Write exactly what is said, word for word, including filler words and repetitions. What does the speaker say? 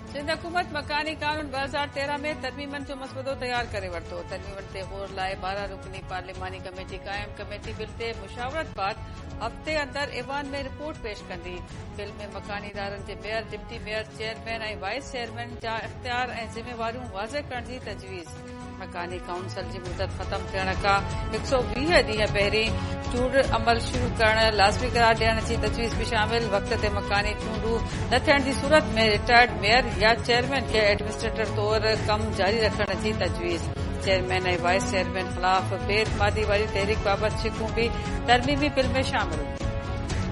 सिंध हुकूमत मकानी कानून ब हज़ार तेरहं में तरमीमनि जो मसवदो तयार करे वरितो। तरमीमनि ते गौर लाइ बारहं रुकनी पार्लिमानी कमेटी क़ाइम। कमेटी बिल ते मुशावरत बाद हफ़्ते अंदर ऐवान में रिपोर्ट पेश कंदी। बिल में मकानी इदारनि जे मेयर, डिप्टी मेयर, चेयरमैन ऐं वाइस चेयरमैन जा इख़्तियार ऐं ज़िम्मेवारियूं वाज़े करण जी तजवीज़। मकानी काउंसिल जी मुदत ख़त्म थियण खां हिक सौ वीह ॾींहं पहिरीं चूंड अमल शुरू करण लाज़मी करार ॾियण जी तजवीज़ भी शामिल। वक़्त ते मकानी चूंडूं न थियण जी सूरत में रिटायर्ड मेयर या चेयरमैन खे एडमिनिस्ट्रेटर तौर कम जारी रखण जी तजवीज़। चेयरमैन ऐं वाइस चेयरमैन ख़िलाफ़ बेइतमादी वारी तहरीक बाबति शिकूं भी तरमीमी बिल में शामिल।